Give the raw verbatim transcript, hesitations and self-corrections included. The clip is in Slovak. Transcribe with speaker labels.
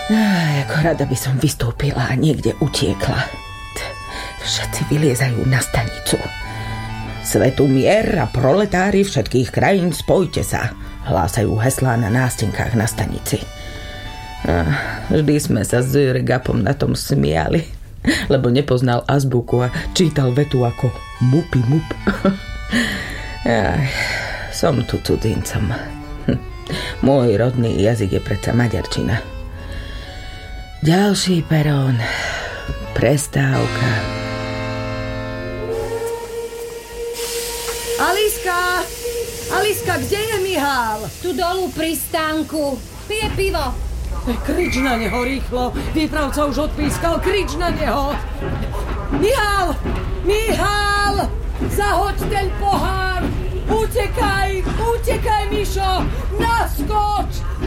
Speaker 1: Aj, ako rada by som vystúpila a niekde utiekla. Všetci vyliezajú na stanicu. Svetu mier a proletári všetkých krajín, spojte sa, hlásajú heslá na nástenkách na stanici. A vždy sme sa s Jurgapom na tom smiali, lebo nepoznal azbuku a čítal vetu ako mupi mup. Aj, som tu cudzincom. Môj rodný jazyk je predsa maďarčina. Ďalší perón, prestávka.
Speaker 2: Aliska! Aliska, kde je Mihál?
Speaker 3: Tu dolu pri stánku. Pije pivo.
Speaker 2: Krič na neho rýchlo. Výpravca už odpískal. Krič na neho. Mihál! Mihál! Zahoď ten pohár! Utekaj! Utekaj, Mišo! Naskoč!